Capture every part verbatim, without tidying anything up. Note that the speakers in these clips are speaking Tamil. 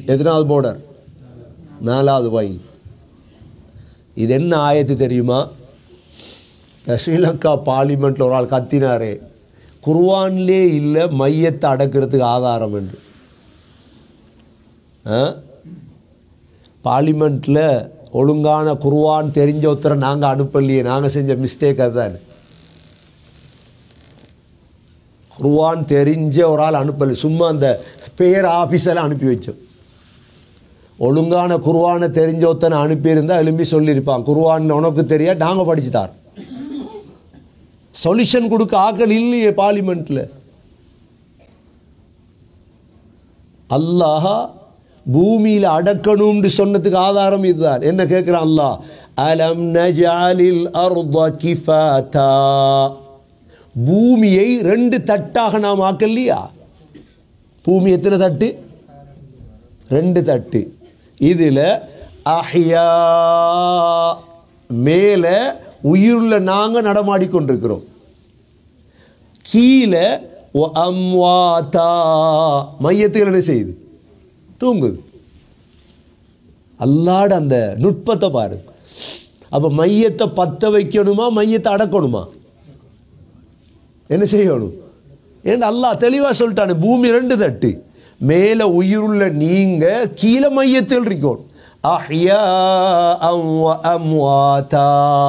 எத்தனாவது border? நாலாவது வாயில். இது என்ன ஆயத்து தெரியுமா? ஸ்ரீலங்கா பார்லிமெண்ட்டில் ஒரு ஆள் கத்தினாரே, குர்ஆன்லே இல்லை மையத்தை அடக்கிறதுக்கு ஆதாரம் என்று. பார்லிமெண்ட்டில் ஒழுங்கான குர்ஆன் தெரிஞ்ச ஒருத்தரை நாங்கள் அனுப்பலையே, நாங்கள் செஞ்ச மிஸ்டேக் அதுதான். குர்ஆன் தெரிஞ்ச ஒரு ஆள் அனுப்பலை, சும்மா அந்த பேர் ஆஃபீஸெல்லாம் அனுப்பி வச்சோம். ஒழுங்கான குர்ஆனை தெரிஞ்ச ஒருத்தனை அனுப்பியிருந்தால் எழும்பி சொல்லியிருப்பான், குர்ஆனில் உனக்கு தெரியா, நாங்கள் படிச்சுட்டார். சொல்யூஷன் கொடுக்க ஆக்கள் இல்லையே பார்லிமெண்ட்டில். அல்லாஹ் பூமியில் அடக்கணும்னு சொன்னதுக்கு ஆதாரம் இதுதான். என்ன கேட்குறான் அல்லாஹ்? அலம் நஜஅலில் அர்த கிஃபாதா, பூமியை ரெண்டு தட்டாக நாம் ஆக்கலையா? பூமி எத்தனை தட்டு? ரெண்டு தட்டு. இதில் அஹ்யா, மேலே உயிருள்ள நாங்கள் நடமாடிக்கொண்டிருக்கிறோம், கீழே அம்வாதா, மையத்துகள் என்ன செய்யுது? தூங்குது. அல்லாட அந்த நுட்பத்தை பாரு. அப்போ மையத்தை பற்ற வைக்கணுமா, மையத்தை அடக்கணுமா? என்ன செய்யணும்? ஏன்னா அல்லாஹ் தெளிவாக சொல்லிட்டானு, பூமி ரெண்டு தட்டு, மேலே உயிருள்ள நீங்க, கீழே மையத்தில் இருக்கணும். அஹ்யா வ அம்வாதா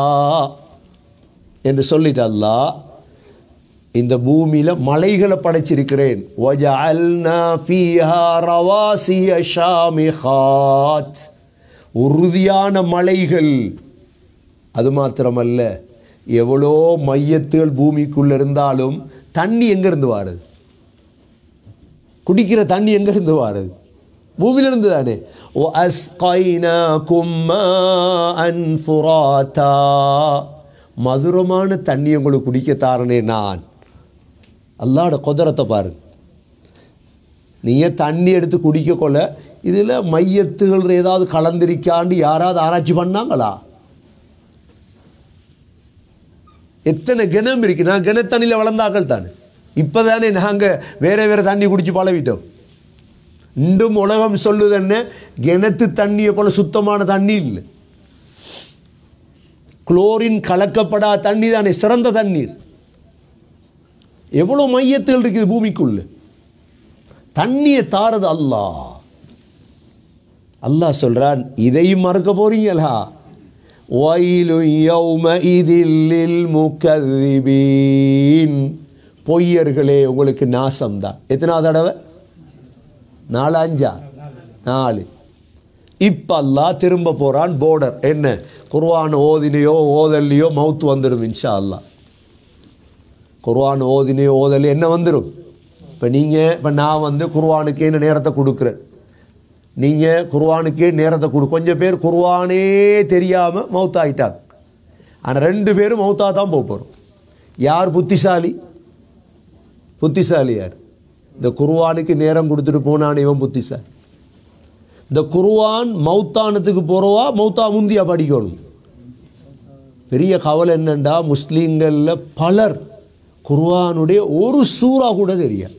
என்று சொல்லிட்டு அல்லாஹ் இந்த பூமியில் மலைகளை படைச்சிருக்கிறேன். வஜஅல்னா ஃபீஹா ரவாசிய ஷாமிஹாத், உறுதியான மலைகள். அது மாத்திரமல்ல, எவ்வளோ மையத்துகள் பூமிக்குள்ளே இருந்தாலும் தண்ணி எங்கேருந்து வாருது? குடிக்கிற தண்ணி எங்கேருந்து வாருது? பூமியிலிருந்து தானே. ஓ அஸ்கைனாகும் மாஅன் ஃபுராத்தா, மதுரமான தண்ணி உங்களுக்கு குடிக்கத்தாரனே நான். அல்லாஹ்வுடைய குதிரத்தை பாருங்க. நீங்கள் தண்ணி எடுத்து குடிக்க கொள்ள இதில் மையத்துகள் ஏதாவது கலந்திருக்காண்டு யாராவது ஆராய்ச்சி பண்ணாங்களா? எத்தனை கிணம் இருக்கு? நான் கிணத்தண்ணியில் வளர்ந்தாக்கள் தானே. இப்போ தானே நாங்கள் வேறு வேறு தண்ணி குடித்து பழவிட்டோம். இன்றும் உலகம் சொல்லுது என்ன, கிணத்து தண்ணியை போல சுத்தமான தண்ணி இல்லை, குளோரின் கலக்கப்படாத தண்ணி தானே சிறந்த தண்ணீர். எவ்வளோ மையத்துகள் இருக்குது பூமிக்குள்ள. தண்ணியை தாரது அல்லாஹ். அல்லாஹ் சொல்றான், இதையும் மறக்க போறீங்களா? வயலு யௌமஇதில் லில் முகذிபீன், பொய்யர்களே உங்களுக்கு நாசம்தான். எத்தனாவது தடவை? நாலு அஞ்சா? நாலு. இப்போ அல்லாஹ் திரும்ப போகிறான் போர்டர். என்ன? குர்ஆன் ஓதினையோ ஓதல்லையோ மவுத்து வந்துடும் இன்ஷா அல்லாஹ். குர்ஆன் ஓதினையோ ஓதலையோ என்ன வந்துடும்? இப்போ நீங்கள் இப்போ நான் வந்து குர்ஆனுக்கே என்ன நேரத்தை கொடுக்குறேன், நீங்கள் குர்ஆனுக்கே நேரத்தை கொடு. கொஞ்சம் பேர் குர்ஆனே தெரியாமல் மவுத்தாயிட்டாங்க. ஆனால் ரெண்டு பேரும் மவுத்தாக தான் போக போகிறோம். யார் புத்திசாலி? புத்திசாலி யார்? இந்த குர்ஆனுக்கு நேரம் கொடுத்துட்டு போனான் இவன் புத்திசாலி. இந்த குர்ஆன் மௌத்தானத்துக்கு போகிறவா மௌத்தா முந்தியா படிக்கணும். பெரிய கவலை என்னண்டா, முஸ்லீம்களில் பலர் குர்ஆனுடைய ஒரு சூறா கூட தெரியாது.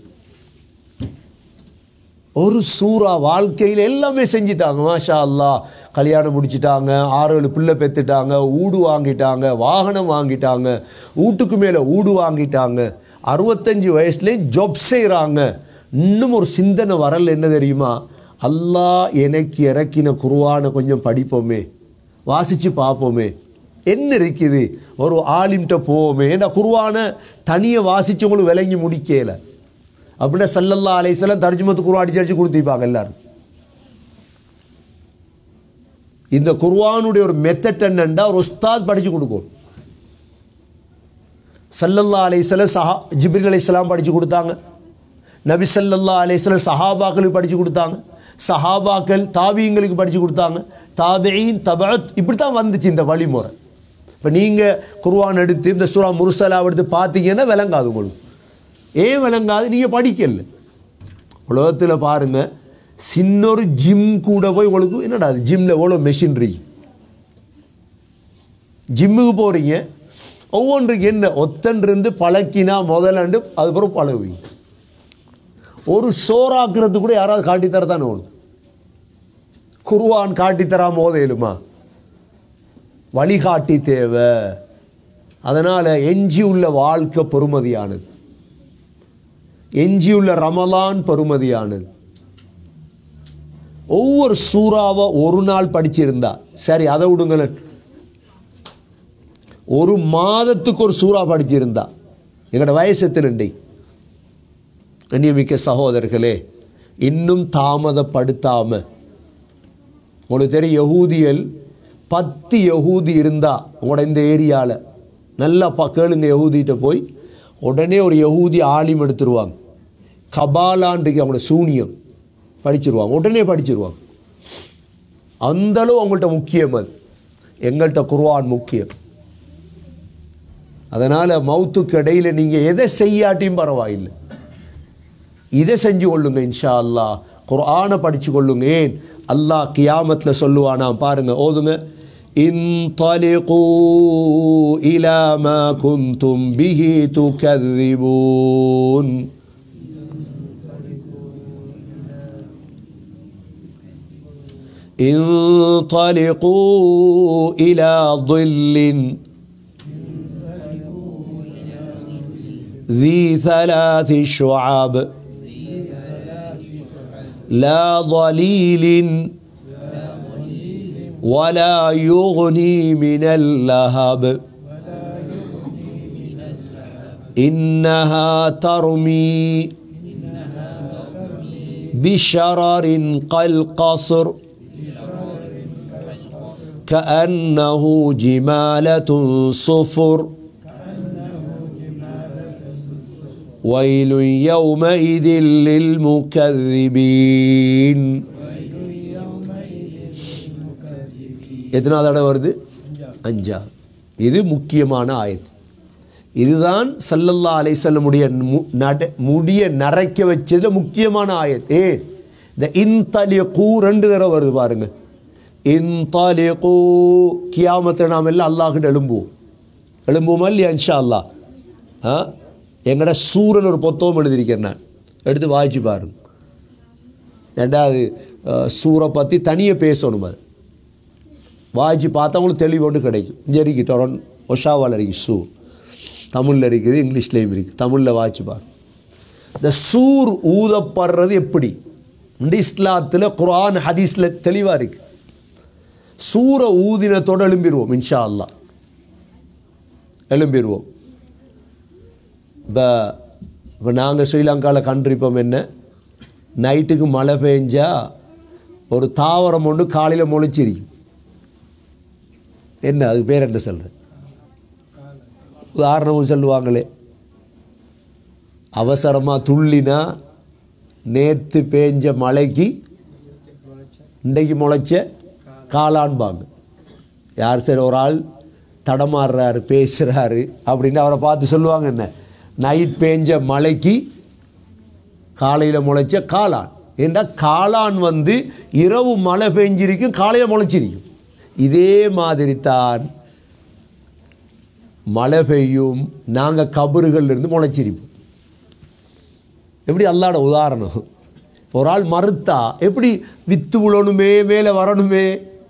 ஒரு சூறா வாழ்க்கையில் எல்லாமே செஞ்சிட்டாங்க. மாஷா அல்லாஹ், கல்யாணம் முடிச்சிட்டாங்க, ஆறு ஏழு பிள்ளை பெற்றுட்டாங்க, ஊடு வாங்கிட்டாங்க, வாகனம் வாங்கிட்டாங்க, வீட்டுக்கு மேலே ஊடு வாங்கிட்டாங்க, அறுபத்தஞ்சு வயசுலேயே ஜாப் செய்கிறாங்க. இன்னும் ஒரு சிந்தனை வரல. என்ன தெரியுமா? அல்லாஹ் எனக்கு இறக்கின குர்ஆனை கொஞ்சம் படிப்போமே, வாசித்து பார்ப்போமே, என்ன இருக்குது, ஒரு ஆலிம்கிட்ட போவோமே. ஏன்னா குர்ஆனை தனியை வாசித்து உங்களுக்கு விளங்கி முடிக்கல அப்படின்னா ஸல்லல்லாஹு அலைஹி வஸல்லம் தர்ஜுமத்து குர்ஆன் அடிச்சு அடிச்சு கொடுத்திருப்பாங்க எல்லாரும். இந்த குர்ஆனுடைய ஒரு மெத்தட் என்னண்டா, ஒரு உஸ்தாத் படித்து கொடுக்கும். ஸல்லல்லாஹு அலைஹி வஸல்லம் சஹா ஜிப்ரீல் அலைஹிஸ்ஸலாம் படித்து கொடுத்தாங்க. நபி ஸல்லல்லாஹு அலைஹி வஸல்லம் சஹாபாக்களுக்கு படித்து கொடுத்தாங்க. சஹாபாக்கள் தாபியங்களுக்கு படித்து கொடுத்தாங்க. தாபிஈன் தபஅத், இப்படி தான் வந்துச்சு இந்த வழிமுறை. இப்போ நீங்கள் குர்ஆன் எடுத்து இந்த சூரா முர்சலா எடுத்து பார்த்தீங்கன்னா விளங்காது உங்களுக்கு. ஏன் விளங்காது? நீங்கள் படிக்கல. உலகத்தில் பாருங்கள், சின்னொரு ஜிம் கூட போய் உங்களுக்கு என்னடா அது ஜிம்மில் எவ்வளோ மெஷின்ரி. ஜிம்முக்கு போகிறீங்க, ஒவ்வொன்றுக்கு என்ன ஒத்தன்றிருந்து பழக்கினா முதலாண்டு அதுக்கப்புறம் பழகுவீங்க. ஒரு சோறாக்குறது கூட யாராவது காட்டித்தரத்தானே ஒன்று. குர்ஆன் காட்டித்தராம ஓதையிலுமா? வழிகாட்டி தேவை. அதனால் எஞ்சியுள்ள வாழ்க்கை பெறுமதியானது, எஞ்சியுள்ள ரமலான் பெறுமதியானது. ஒவ்வொரு சூறாவை ஒரு நாள் படிச்சிருந்தா சரி, அதை விடுங்களேன், ஒரு மாதத்துக்கு ஒரு சூறா படிச்சிருந்தா எங்களோட வயசத்தில் இண்டை. கண்ணியமிக்க சகோதரர்களே, இன்னும் தாமதப்படுத்தாம, உங்களுக்கு தெரியும் யகூதியல் பத்து யகூதி இருந்தால் உங்களோட இந்த ஏரியாவில் நல்லா பா கேளுங்க, யகூதிகிட்ட போய் உடனே ஒரு யகூதி ஆலிம் எடுத்துருவாங்க. கபாலான்றைக்கு அவங்களோட சூனியம் படிச்சிருவாங்க, உடனே படிச்சிருவாங்க. அந்தளவு அவங்கள்ட்ட முக்கியம். அது எங்கள்கிட்ட குர்ஆன் முக்கியம். அதனால் மௌத்துக்கு இடையில் நீங்கள் எதை செய்யாட்டியும் பரவாயில்லை, இதை செஞ்சு கொள்ளுங்க. இன்ஷா அல்லாஹ் குர்ஆனை படித்து கொள்ளுங்க. ஏன் அல்லாஹ் கியாமத்தில் சொல்லுவானா பாருங்க, ஓதுங்க. இன்தலிகூ இலா மா குன்தும் பிஹி துகذிபூன். இன்தலிகூ இலா ظில்லின் ذي ثلاث شعاب لا ظليل ولا يغني من اللهب إنها ترمي بشرر كالقصر كأنه جمالة صفر ويل يومئذ للمكذبين. எத்தனை தடவை வருது? அஞ்சா. இது முக்கியமான ஆயத்து. இதுதான் ஸல்லல்லாஹு அலைஹி வஸல்லம் உடைய முடிய நரைக்க வச்சதுல முக்கியமான ஆயத். ஏ இந்த இன்தலிகூ ரெண்டு தடவை வருது பாருங்க. இன்தலிகூ கியாமத்தில் நாம் எல்லாம் அல்லாஹ்கிட்ட எழும்புவோம். எழும்புவோமா இல்லையா? இன்ஷா அல்லாஹ். ஆ எங்கட சூரன் ஒரு புத்தகம் எழுதியிருக்கேன், நான் எடுத்து வாய்ச்சி பாருங்க. ரெண்டாவது சூரை பற்றி தனியாக பேசணும், அது வாய்ச்சி பார்த்தவங்களுக்கு தெளிவோடு கிடைக்கும். இங்கே இருக்கு டொரன் ஒஷாவால் இருக்குது சூ, தமிழில் இருக்குது, இங்கிலீஷ்லேயும் இருக்குது. தமிழில் வாய்ச்சி பாருங்க. இந்த சூர் ஊதப்படுறது எப்படி இந்த இஸ்லாத்தில் குர்ஆன் ஹதீஸில் தெளிவாக இருக்குது. சூரை ஊதினத்தோடு எழும்பிடுவோம் இன்ஷா அல்லாஹ், எழும்பிடுவோம். இப்போ இப்போ நாங்கள் ஸ்ரீலங்காவில் கண்டிருப்போம் என்ன, நைட்டுக்கு மழை பெஞ்சால் ஒரு தாவரம் ஒன்று காலையில் முளைச்சிருக்கும். என்ன அதுக்கு பேர் என்ன சொல்கிறேன்? உதாரணமும் சொல்லுவாங்களே, அவசரமாக துள்ளினா நேற்று பேஞ்ச மழைக்கு இன்றைக்கு முளைச்ச காளான்பாங்க. யார் சரி ஒரு ஆள் தடமாறுறாரு, பேசுகிறாரு அப்படின்னு அவரை பார்த்து சொல்லுவாங்க என்ன, நைட் பேஞ்ச மழைக்கு காலையில் முளைச்ச காளான். ஏன்னா காளான் வந்து இரவு மழை பெஞ்சிருக்கும், காலையில் முளைச்சிருக்கும். இதே மாதிரி தான் மழை பெய்யும், நாங்கள் கபறுகள்லேருந்து முளைச்சிருப்போம். எப்படி அல்லாட உதாரணம். ஒரு ஆள் மறுத்தா எப்படி வித்து விழணுமே, மேலே வரணுமே.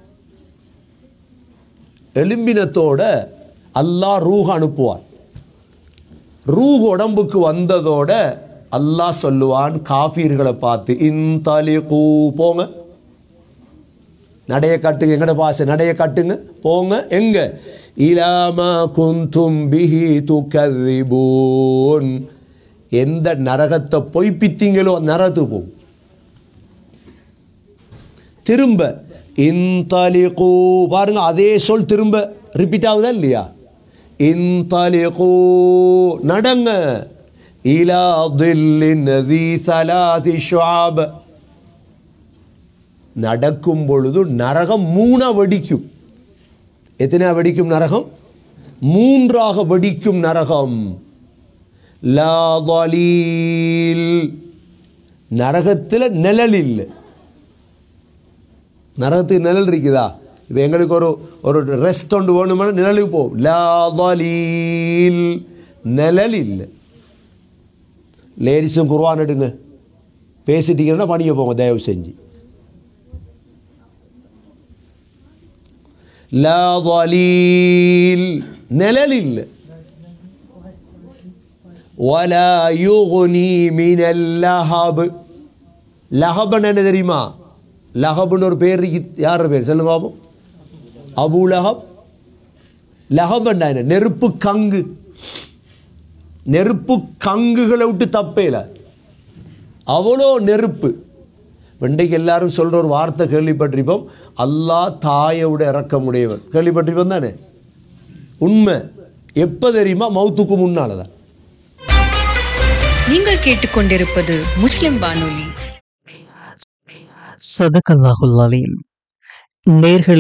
எலும்பினத்தோட அல்லாஹ் ரூஹ் அனுப்புவான். ரூஹ் உடம்புக்கு வந்ததோட அல்லாஹ் சொல்லுவான் காஃபீர்களை பார்த்து, இன்தலிகூ போங்க, நடைய கட்டுங்க, எங்கட பாச நடைய கட்டுங்க, போங்க எங்க, இலாமா குந்தும் பிஹி துகذிபூன், எந்த நரகத்தை பொய்ப்பித்தீங்களோ நரகத்துக்கு போகும். திரும்ப இன்தலிகூ பாருங்க, அதே சொல் திரும்ப ரிப்பீட் ஆகுதா இல்லையா? இன்தலிகூ நடங்க, இலா தில்லின் ذي ثلاث شعاب, நடக்கும் பொழுது நரகம் மூணா வெடிக்கும். எத்தனை வெடிக்கும் நரகம்? மூன்றாக வெடிக்கும் நரகம். லா ظليل, நரகத்தில் நிழல் இல்லை. நரகத்துக்கு நிழல் இருக்குதா? இப்போ எங்களுக்கு ஒரு ஒரு ரெஸ்ட் ஒன்று வேணுமான நிழலுக்கு போகும். லா ظليل, நிழல் இல்லை. லேடிஸும் குர்ஆன் எடுங்க, பேசிட்டீங்கன்னா பணிய போங்க தயவு செஞ்சு. லா ظலீல் நிழல் இல்லை. வலா யுக்னி மினல் லஹப். லஹப்னு என்ன தெரியுமா? லஹப்னு ஒரு பேர் யார் பேர் சொல்லுங்க பாப்போம். அபூ லஹப். லஹப்னா என்ன? நெருப்பு கங்கு. நெருப்பு கங்குகளை விட்டு தப்பேல, அவ்வளோ நெருப்பு. இன்றைக்கு எல்லாரும் சொல்கிற ஒரு வார்த்தை கேள்விப்பட்டிருப்போம், அல்லாஹ் தாயோட இறக்கமுடையவன். கேள்விப்பட்டிருப்போம் தானே? உண்மை. எப்போ தெரியுமா? மௌத்துக்கு முன்னால தான். நீங்கள் கேட்டுக்கொண்டிருப்பது முஸ்லிம் வானொலி. சதகல்லாஹுல் அலீம். நேர்கள்